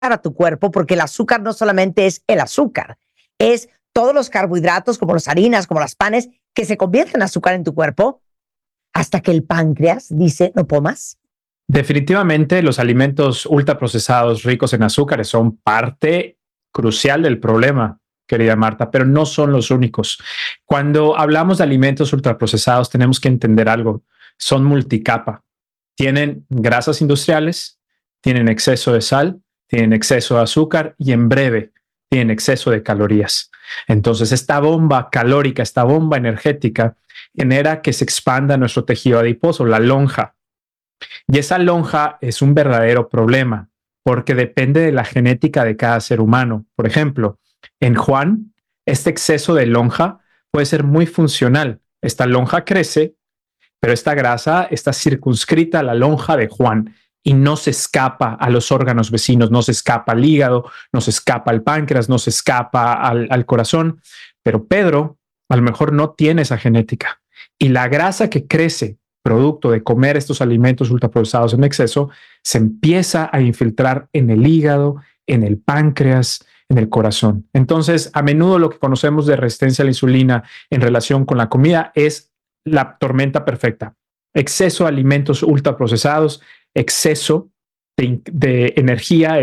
a tu cuerpo, porque el azúcar no solamente es el azúcar, es todos los carbohidratos, como las harinas, como las panes, que se convierten en azúcar en tu cuerpo, hasta que el páncreas dice, no puedo más. Definitivamente los alimentos ultraprocesados ricos en azúcares son parte crucial del problema, querida Marta, pero no son los únicos. Cuando hablamos de alimentos ultraprocesados, tenemos que entender algo. Son multicapa. Tienen grasas industriales, tienen exceso de sal, tienen exceso de azúcar y en breve tienen exceso de calorías. Entonces, esta bomba calórica, esta bomba energética, genera que se expanda nuestro tejido adiposo, la lonja. Y esa lonja es un verdadero problema porque depende de la genética de cada ser humano. Por ejemplo, en Juan, este exceso de lonja puede ser muy funcional. Esta lonja crece, pero esta grasa está circunscrita a la lonja de Juan y no se escapa a los órganos vecinos, no se escapa al hígado, no se escapa al páncreas, no se escapa al corazón. Pero Pedro a lo mejor no tiene esa genética y la grasa que crece producto de comer estos alimentos ultraprocesados en exceso se empieza a infiltrar en el hígado, en el páncreas, en el corazón. Entonces, a menudo lo que conocemos de resistencia a la insulina en relación con la comida es la tormenta perfecta. Exceso de alimentos ultraprocesados, exceso de energía,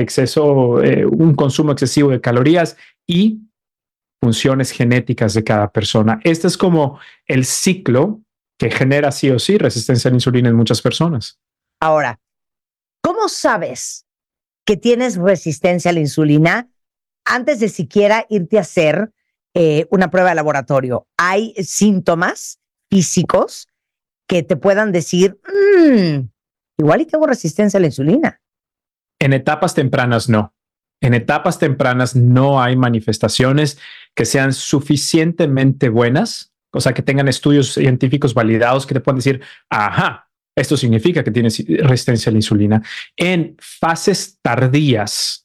un consumo excesivo de calorías y funciones genéticas de cada persona. Este es como el ciclo que genera sí o sí resistencia a la insulina en muchas personas. Ahora, ¿cómo sabes que tienes resistencia a la insulina antes de siquiera irte a hacer una prueba de laboratorio? ¿Hay síntomas físicos que te puedan decir, igual y tengo resistencia a la insulina? En etapas tempranas no. En etapas tempranas no hay manifestaciones que sean suficientemente buenas, o sea, que tengan estudios científicos validados que te puedan decir, ajá, esto significa que tienes resistencia a la insulina. En fases tardías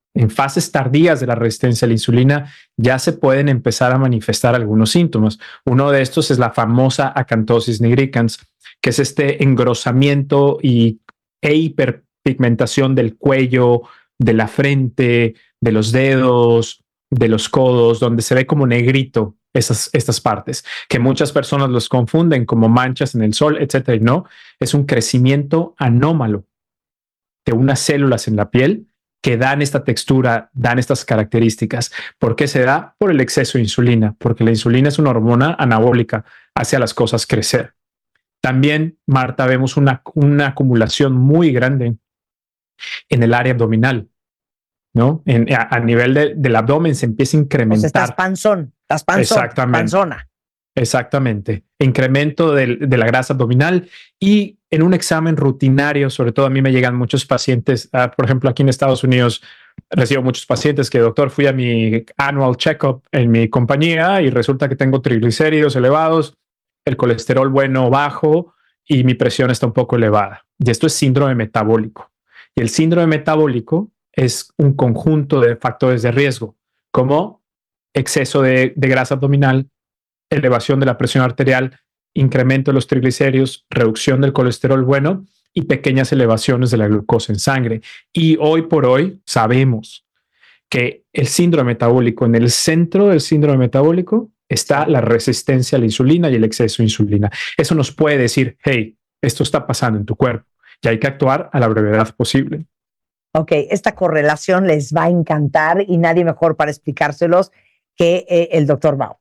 de la resistencia a la insulina, ya se pueden empezar a manifestar algunos síntomas. Uno de estos es la famosa acantosis nigricans, que es este engrosamiento e hiperpigmentación del cuello, de la frente, de los dedos, de los codos, donde se ve como negrito estas partes, que muchas personas los confunden como manchas en el sol, etcétera. Y no, es un crecimiento anómalo de unas células en la piel que dan esta textura, dan estas características. ¿Por qué se da? Por el exceso de insulina, porque la insulina es una hormona anabólica, hace a las cosas crecer. También, Marta, vemos una acumulación muy grande en el área abdominal, ¿no? A nivel del abdomen se empieza a incrementar. O sea, estás panzón, Exactamente. panzona. Exactamente. Incremento de la grasa abdominal y en un examen rutinario, sobre todo a mí me llegan muchos pacientes, por ejemplo, aquí en Estados Unidos recibo muchos pacientes que, doctor, fui a mi annual checkup en mi compañía y resulta que tengo triglicéridos elevados, el colesterol bueno bajo y mi presión está un poco elevada. Y esto es síndrome metabólico. Y el síndrome metabólico es un conjunto de factores de riesgo, como exceso de grasa abdominal, elevación de la presión arterial, incremento de los triglicéridos, reducción del colesterol bueno y pequeñas elevaciones de la glucosa en sangre. Y hoy por hoy sabemos que el síndrome metabólico, en el centro del síndrome metabólico está la resistencia a la insulina y el exceso de insulina. Eso nos puede decir, hey, esto está pasando en tu cuerpo y hay que actuar a la brevedad posible. Ok, esta correlación les va a encantar y nadie mejor para explicárselos que el doctor Bao.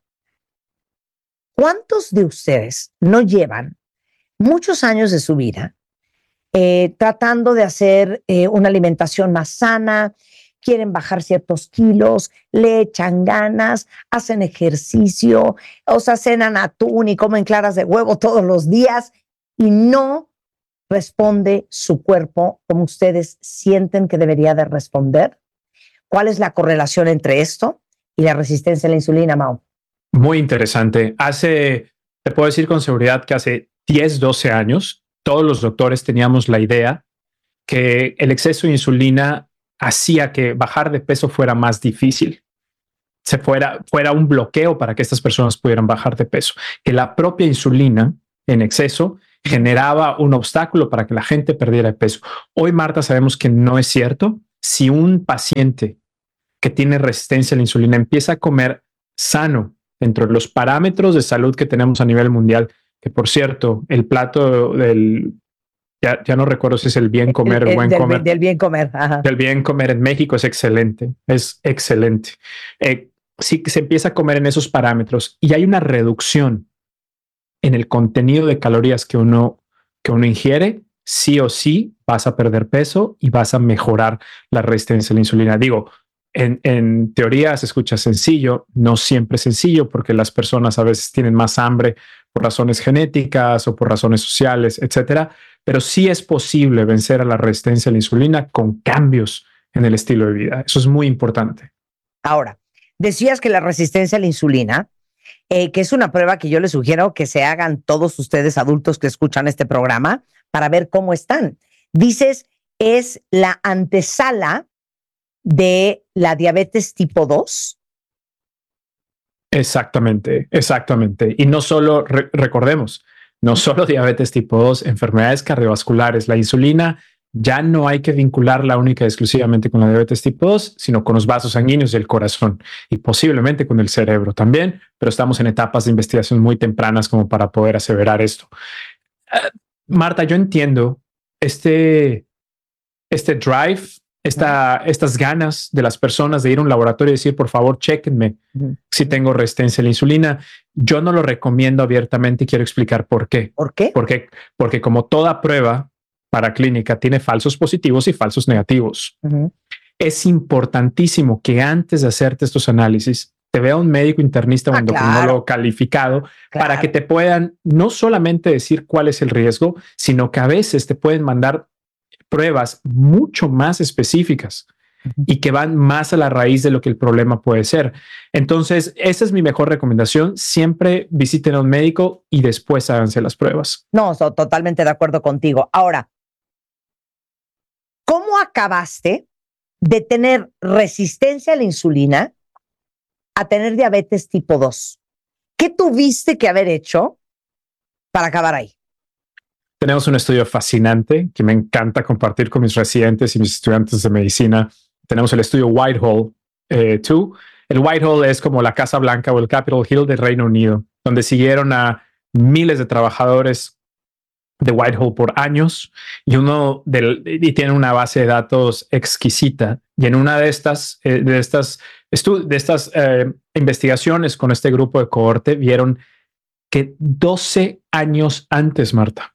¿Cuántos de ustedes no llevan muchos años de su vida tratando de hacer una alimentación más sana, quieren bajar ciertos kilos, le echan ganas, hacen ejercicio, o sea, cenan atún y comen claras de huevo todos los días y no responde su cuerpo como ustedes sienten que debería de responder? ¿Cuál es la correlación entre esto y la resistencia a la insulina, Mau? Muy interesante. Te puedo decir con seguridad que hace 10, 12 años, todos los doctores teníamos la idea que el exceso de insulina hacía que bajar de peso fuera más difícil, fuera un bloqueo para que estas personas pudieran bajar de peso, que la propia insulina en exceso generaba un obstáculo para que la gente perdiera peso. Hoy, Marta, sabemos que no es cierto. si un paciente que tiene resistencia a la insulina empieza a comer sano dentro de los parámetros de salud que tenemos a nivel mundial, que por cierto, el plato del, ya no recuerdo si es el bien comer, el buen comer. Del bien comer. Ajá. Del bien comer en México es excelente, es excelente. Sí que se empieza a comer en esos parámetros y hay una reducción en el contenido de calorías que uno ingiere, sí o sí vas a perder peso y vas a mejorar la resistencia a la insulina. Digo, en teoría se escucha sencillo, no siempre sencillo, porque las personas a veces tienen más hambre por razones genéticas o por razones sociales, etcétera. Pero sí es posible vencer a la resistencia a la insulina con cambios en el estilo de vida. Eso es muy importante. Ahora, decías que la resistencia a la insulina, que es una prueba que yo les sugiero que se hagan todos ustedes adultos que escuchan este programa para ver cómo están. Dices, es la antesala de la diabetes tipo 2. Exactamente, exactamente. Y no solo, recordemos, no solo diabetes tipo 2, enfermedades cardiovasculares, la insulina ya no hay que vincularla única y exclusivamente con la diabetes tipo 2, sino con los vasos sanguíneos y el corazón y posiblemente con el cerebro también, pero estamos en etapas de investigación muy tempranas como para poder aseverar esto. Marta, yo entiendo este drive, estas ganas de las personas de ir a un laboratorio y decir, por favor, chéquenme si tengo resistencia a la insulina. Yo no lo recomiendo abiertamente y quiero explicar por qué. ¿Por qué? Porque como toda prueba para clínica tiene falsos positivos y falsos negativos. Es importantísimo que antes de hacerte estos análisis te vea un médico internista o endocrinólogo calificado para que te puedan no solamente decir cuál es el riesgo, sino que a veces te pueden mandar pruebas mucho más específicas y que van más a la raíz de lo que el problema puede ser. Entonces, esa es mi mejor recomendación. Siempre visiten a un médico y después háganse las pruebas. No, totalmente de acuerdo contigo. Ahora, ¿cómo acabaste de tener resistencia a la insulina a tener diabetes tipo 2? ¿Qué tuviste que haber hecho para acabar ahí? Tenemos un estudio fascinante que me encanta compartir con mis residentes y mis estudiantes de medicina. Tenemos el estudio Whitehall 2. El Whitehall es como la Casa Blanca o el Capitol Hill del Reino Unido, donde siguieron a miles de trabajadores de Whitehall por años y tienen una base de datos exquisita. Y en una de estas investigaciones con este grupo de cohorte vieron que 12 años antes, Marta,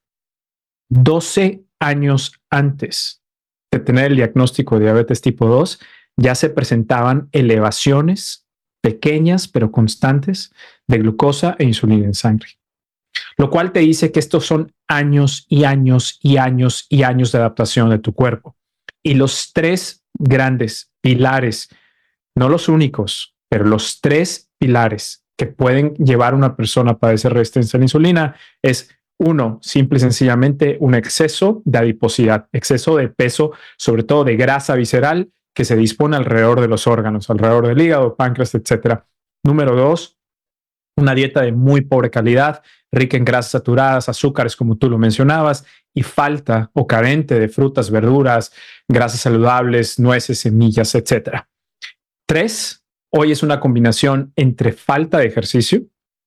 12 años antes de tener el diagnóstico de diabetes tipo 2, ya se presentaban elevaciones pequeñas pero constantes de glucosa e insulina en sangre. Lo cual te dice que estos son años y años y años y años de adaptación de tu cuerpo. Y los tres grandes pilares, no los únicos, pero los tres pilares que pueden llevar a una persona a padecer resistencia a la insulina es: uno, simple y sencillamente un exceso de adiposidad, exceso de peso, sobre todo de grasa visceral que se dispone alrededor de los órganos, alrededor del hígado, páncreas, etcétera. Número dos, una dieta de muy pobre calidad, rica en grasas saturadas, azúcares, como tú lo mencionabas, y falta o carente de frutas, verduras, grasas saludables, nueces, semillas, etcétera. Tres, hoy es una combinación entre falta de ejercicio.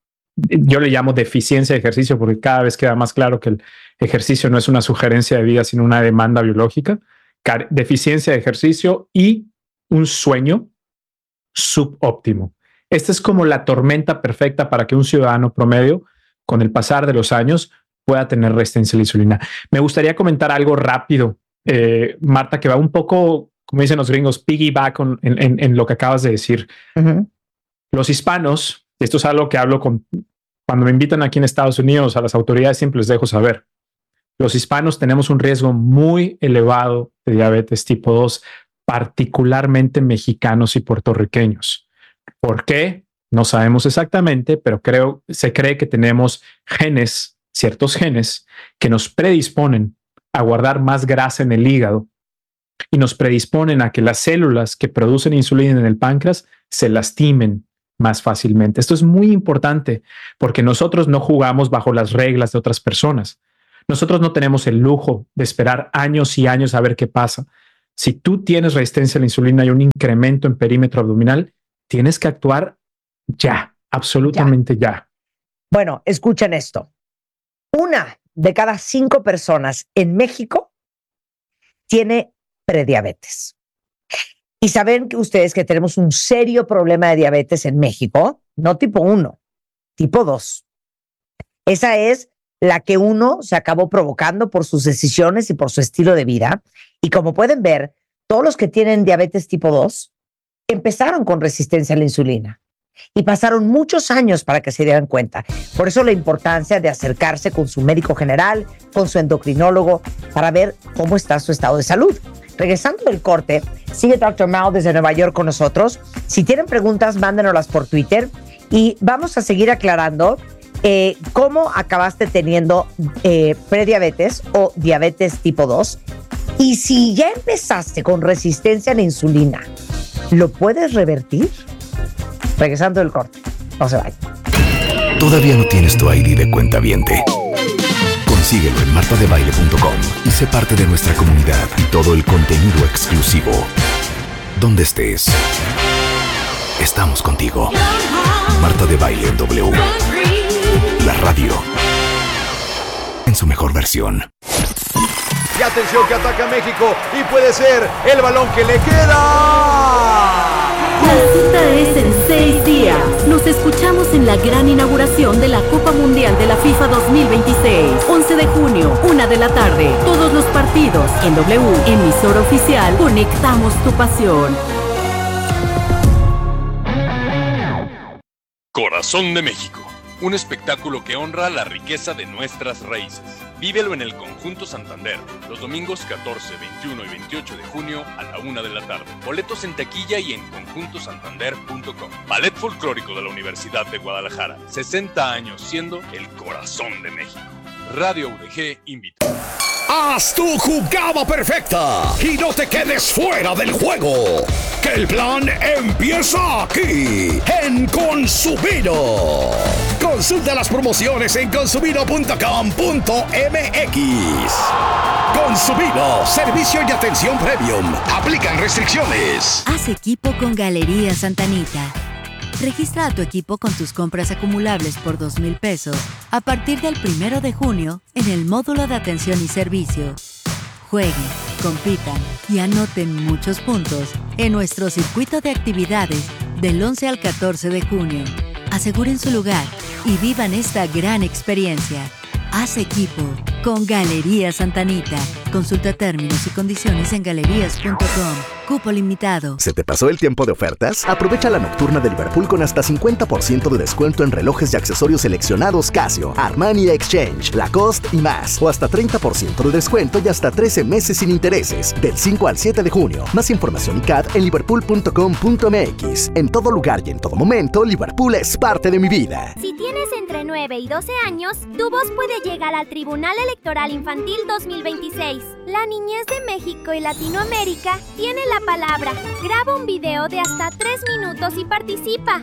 Yo le llamo deficiencia de ejercicio porque cada vez queda más claro que el ejercicio no es una sugerencia de vida, sino una demanda biológica. Deficiencia de ejercicio y un sueño subóptimo. Esta es como la tormenta perfecta para que un ciudadano promedio, con el pasar de los años, pueda tener resistencia a la insulina. Me gustaría comentar algo rápido, Marta, que va un poco, como dicen los gringos, piggyback en lo que acabas de decir. Los hispanos, esto es algo que hablo cuando me invitan aquí en Estados Unidos a las autoridades, siempre les dejo saber. Los hispanos tenemos un riesgo muy elevado de diabetes tipo 2, particularmente mexicanos y puertorriqueños. ¿Por qué? No sabemos exactamente, pero se cree que tenemos ciertos genes que nos predisponen a guardar más grasa en el hígado y nos predisponen a que las células que producen insulina en el páncreas se lastimen más fácilmente. Esto es muy importante porque nosotros no jugamos bajo las reglas de otras personas. Nosotros no tenemos el lujo de esperar años y años a ver qué pasa. Si tú tienes resistencia a la insulina y un incremento en perímetro abdominal, tienes que actuar ya, absolutamente ya. Bueno, escuchen esto. 1 de cada 5 personas en México tiene prediabetes. Y saben que ustedes que tenemos un serio problema de diabetes en México, no tipo 1, tipo 2. Esa es la que uno se acabó provocando por sus decisiones y por su estilo de vida. Y como pueden ver, todos los que tienen diabetes tipo 2 empezaron con resistencia a la insulina y pasaron muchos años para que se dieran cuenta. Por eso la importancia de acercarse con su médico general, con su endocrinólogo, para ver cómo está su estado de salud. Regresando del corte, sigue Dr. Mao desde Nueva York con nosotros. Si tienen preguntas, mándenoslas por Twitter y vamos a seguir aclarando cómo acabaste teniendo prediabetes o diabetes tipo 2. Y si ya empezaste con resistencia a la insulina, ¿lo puedes revertir? Regresando del corte. No se vayan. ¿Todavía no tienes tu ID de cuentaviente? Consíguelo en martadebaile.com y sé parte de nuestra comunidad y todo el contenido exclusivo. Donde estés, estamos contigo. Marta de Baile en W. La radio en su mejor versión. Y atención que ataca México y puede ser el balón que le queda. La cita es en 6 días. Nos escuchamos en la gran inauguración de la Copa Mundial de la FIFA 2026. 11 de junio, 1 de la tarde. Todos los partidos en W, emisora oficial. Conectamos tu pasión. Corazón de México. Un espectáculo que honra la riqueza de nuestras raíces. Vívelo en el Conjunto Santander, los domingos 14, 21 y 28 de junio a la 1 de la tarde. Boletos en taquilla y en conjuntosantander.com. Ballet Folclórico de la Universidad de Guadalajara. 60 años siendo el corazón de México. Radio UDG invita. Haz tu jugada perfecta y no te quedes fuera del juego. Que el plan empieza aquí, en Consumino. Consulta las promociones en consumino.com.mx. Consumino, servicio y atención premium. Aplican restricciones. Haz equipo con Galerías Santa Anita. Registra a tu equipo con tus compras acumulables por 2,000 pesos a partir del 1 de junio en el módulo de atención y servicio. Jueguen, compitan y anoten muchos puntos en nuestro circuito de actividades del 11 al 14 de junio. Aseguren su lugar y vivan esta gran experiencia. Haz equipo con Galerías Santa Anita. Consulta términos y condiciones en galerías.com. Cupo limitado. ¿Se te pasó el tiempo de ofertas? Aprovecha la nocturna de Liverpool con hasta 50% de descuento en relojes y accesorios seleccionados Casio, Armani Exchange, Lacoste y más. O hasta 30% de descuento y hasta 13 meses sin intereses. Del 5 al 7 de junio. Más información y CAD en liverpool.com.mx. En todo lugar y en todo momento, Liverpool es parte de mi vida. Si tienes entre 9 y 12 años, tu voz puede llegar al Tribunal Electoral Infantil 2026. La niñez de México y Latinoamérica tiene la palabra. Graba un video de hasta 3 minutos y participa.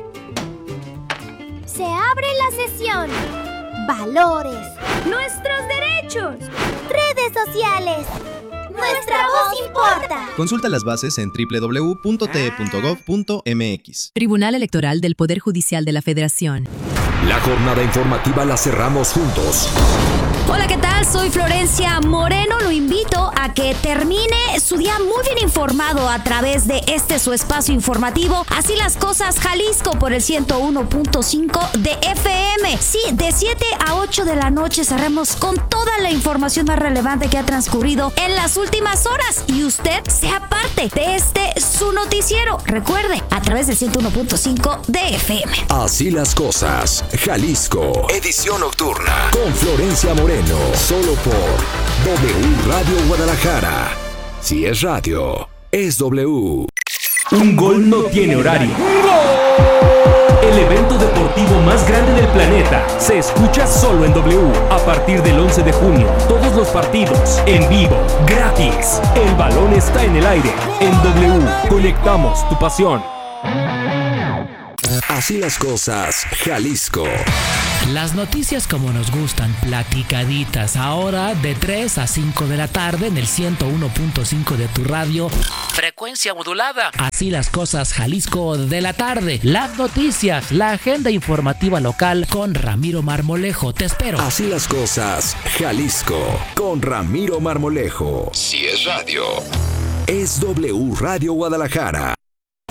Se abre la sesión. Valores. Nuestros derechos. Redes sociales. Nuestra voz importa. Consulta las bases en www.te.gov.mx. Tribunal Electoral del Poder Judicial de la Federación. La jornada informativa la cerramos juntos. Hola, ¿qué tal? Soy Florencia Moreno. Lo invito a que termine su día muy bien informado a través de su espacio informativo. Así las cosas, Jalisco, por el 101.5 de FM. Sí, de 7 a 8 de la noche cerremos con toda la información más relevante que ha transcurrido en las últimas horas. Y usted sea parte de su noticiero. Recuerde, a través del 101.5 de FM. Así las cosas, Jalisco. Edición nocturna con Florencia Moreno. Solo por W Radio Guadalajara. Si es radio, es W. Un gol no tiene horario. El evento deportivo más grande del planeta se escucha solo en W. A partir del 11 de junio, todos los partidos en vivo, gratis. El balón está en el aire. En W, conectamos tu pasión. Así las cosas, Jalisco. Las noticias como nos gustan, platicaditas, ahora de 3 a 5 de la tarde en el 101.5 de tu radio. Frecuencia modulada. Así las cosas, Jalisco de la tarde. Las noticias, la agenda informativa local con Ramiro Marmolejo. Te espero. Así las cosas, Jalisco, con Ramiro Marmolejo. Si es radio, es W Radio Guadalajara.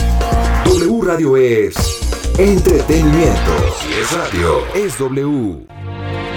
W Radio es entretenimiento. Si es radio, es W.